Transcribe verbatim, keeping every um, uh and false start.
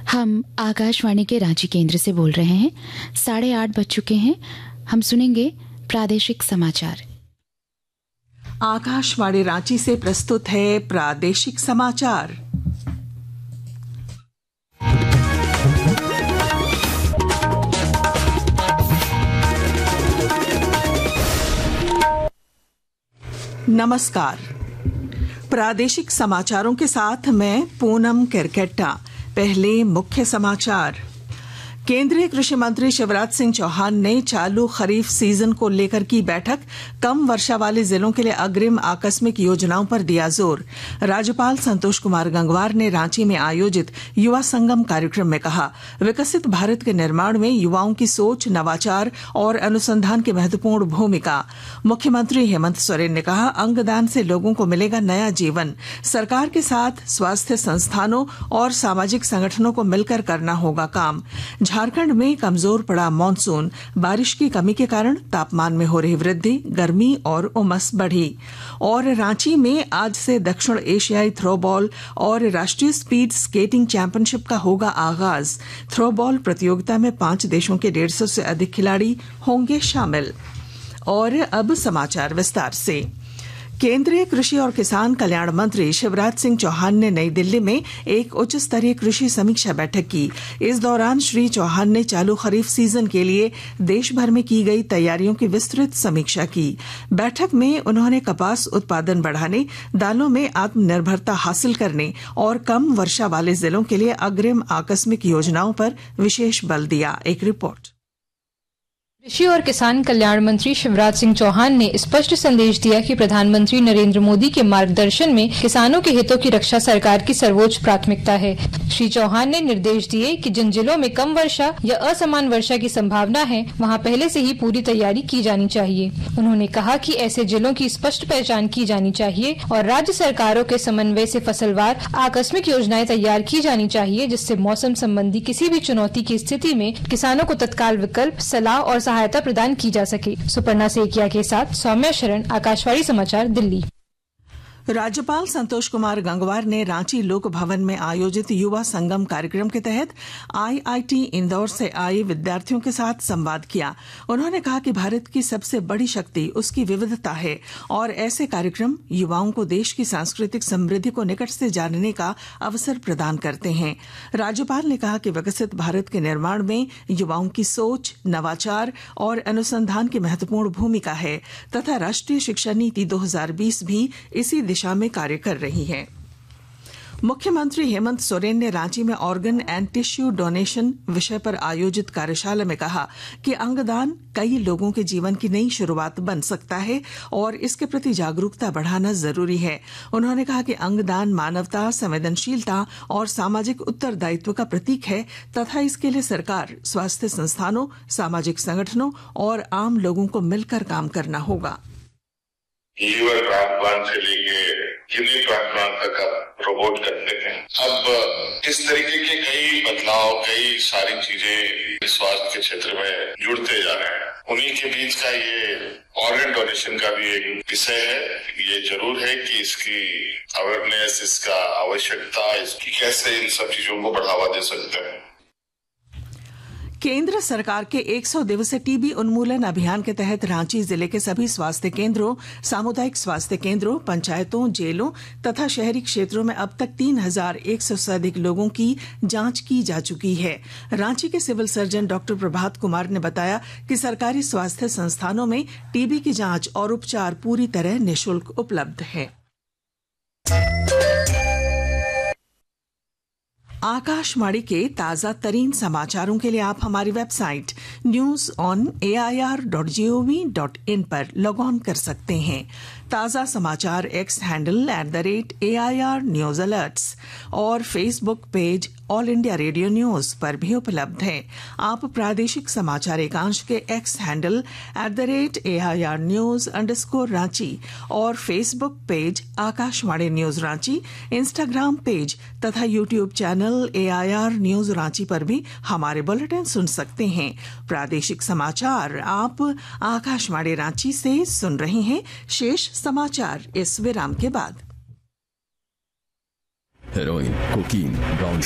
हम आकाशवाणी के रांची केंद्र से बोल रहे हैं। साढ़े आठ बज चुके हैं। हम सुनेंगे प्रादेशिक समाचार। आकाशवाणी रांची से प्रस्तुत है प्रादेशिक समाचार। नमस्कार। प्रादेशिक समाचारों के साथ मैं पूनम केरकेट्टा। पहले मुख्य समाचार। केंद्रीय कृषि मंत्री शिवराज सिंह चौहान ने चालू खरीफ सीजन को लेकर की बैठक। कम वर्षा वाले जिलों के लिए अग्रिम आकस्मिक योजनाओं पर दिया जोर। राज्यपाल संतोष कुमार गंगवार ने रांची में आयोजित युवा संगम कार्यक्रम में कहा, विकसित भारत के निर्माण में युवाओं की सोच, नवाचार और अनुसंधान की महत्वपूर्ण भूमिका। मुख्यमंत्री हेमंत सोरेन ने कहा, अंगदान से लोगों को मिलेगा नया जीवन। सरकार के साथ स्वास्थ्य संस्थानों और सामाजिक संगठनों को मिलकर करना होगा काम। झारखंड में कमजोर पड़ा मानसून। बारिश की कमी के कारण तापमान में हो रही वृद्धि, गर्मी और उमस बढ़ी। और रांची में आज से दक्षिण एशियाई थ्रोबॉल और राष्ट्रीय स्पीड स्केटिंग चैंपियनशिप का होगा आगाज। थ्रोबॉल प्रतियोगिता में पांच देशों के डेढ़ सौ से अधिक खिलाड़ी होंगे शामिल। और अब समाचार विस्तार से। केंद्रीय कृषि और किसान कल्याण मंत्री शिवराज सिंह चौहान ने नई दिल्ली में एक उच्च स्तरीय कृषि समीक्षा बैठक की। इस दौरान श्री चौहान ने चालू खरीफ सीजन के लिए देश भर में की गई तैयारियों की विस्तृत समीक्षा की। बैठक में उन्होंने कपास उत्पादन बढ़ाने, दालों में आत्मनिर्भरता हासिल करने और कम वर्षा वाले जिलों के लिए अग्रिम आकस्मिक योजनाओं पर विशेष बल दिया। एक रिपोर्ट। कृषि और किसान कल्याण मंत्री शिवराज सिंह चौहान ने स्पष्ट संदेश दिया कि प्रधानमंत्री नरेंद्र मोदी के मार्गदर्शन में किसानों के हितों की रक्षा सरकार की सर्वोच्च प्राथमिकता है। श्री चौहान ने निर्देश दिए कि जिन जिलों में कम वर्षा या असमान वर्षा की संभावना है, वहां पहले से ही पूरी तैयारी की जानी चाहिए। उन्होंने कहा कि ऐसे जिलों की स्पष्ट पहचान की जानी चाहिए और राज्य सरकारों के समन्वय से फसलवार आकस्मिक योजनाएं तैयार की जानी चाहिए, जिससे मौसम संबंधी किसी भी चुनौती की स्थिति में किसानों को तत्काल विकल्प, सलाह और सहायता प्रदान की जा सके। सुपर्णा सेकिया के साथ सौम्या शरण, आकाशवाणी समाचार, दिल्ली। राज्यपाल संतोष कुमार गंगवार ने रांची लोक भवन में आयोजित युवा संगम कार्यक्रम के तहत आईआईटी इंदौर से आए विद्यार्थियों के साथ संवाद किया। उन्होंने कहा कि भारत की सबसे बड़ी शक्ति उसकी विविधता है और ऐसे कार्यक्रम युवाओं को देश की सांस्कृतिक समृद्धि को निकट से जानने का अवसर प्रदान करते हैं। राज्यपाल ने कहा कि विकसित भारत के निर्माण में युवाओं की सोच, नवाचार और अनुसंधान की महत्वपूर्ण भूमिका है तथा राष्ट्रीय शिक्षा नीति दो हजार बीस भी इसी दिशा में कार्य कर रही है। मुख्यमंत्री हेमंत सोरेन ने रांची में ऑर्गन एंड टिश्यू डोनेशन विषय पर आयोजित कार्यशाला में कहा कि अंगदान कई लोगों के जीवन की नई शुरुआत बन सकता है और इसके प्रति जागरूकता बढ़ाना जरूरी है। उन्होंने कहा कि अंगदान मानवता, संवेदनशीलता और सामाजिक उत्तरदायित्व का प्रतीक है तथा इसके लिए सरकार, स्वास्थ्य संस्थानों, सामाजिक संगठनों और आम लोगों को मिलकर काम करना होगा। लीवर ट्रांसप्लांट से लेके किडनी ट्रांसप्लांट तक आप रोबोट करते थे। अब इस तरीके के कई बदलाव, कई सारी चीजें स्वास्थ्य के क्षेत्र में जुड़ते जा रहे हैं। उन्हीं के बीच का ये ऑर्गन डोनेशन का भी एक विषय है। ये जरूर है कि इसकी अवेयरनेस, इसका आवश्यकता, इसकी कैसे इन सब चीजों को बढ़ावा दे सकते हैं। केंद्र सरकार के सौ दिवसीय टीबी उन्मूलन अभियान के तहत रांची जिले के सभी स्वास्थ्य केंद्रों, सामुदायिक स्वास्थ्य केंद्रों, पंचायतों, जेलों तथा शहरी क्षेत्रों में अब तक तीन हजार एक सौ से अधिक लोगों की जांच की जा चुकी है। रांची के civil surgeon doctor Prabhat Kumar ने बताया कि सरकारी स्वास्थ्य संस्थानों में टीबी की जांच और उपचार पूरी तरह निःशुल्क उपलब्ध है। आकाशवाणी के ताजा तरीन समाचारों के लिए आप हमारी website news on A I R dot G O V dot in पर लॉग ऑन कर सकते हैं। ताजा समाचार x handle at the rate A I R news alerts और Facebook page all India radio news पर भी उपलब्ध है। आप प्रादेशिक समाचार एकांश के x handle at the rate A I R news underscore Ranchi और Facebook page Akashvani news Ranchi, Instagram page तथा YouTube channel A I R news Ranchi पर भी हमारे बुलेटिन सुन सकते हैं। प्रादेशिक समाचार आप आकाशवाणी रांची से सुन रहे हैं। शेष समाचार इस विराम के बाद। Heroin, cocaine, brown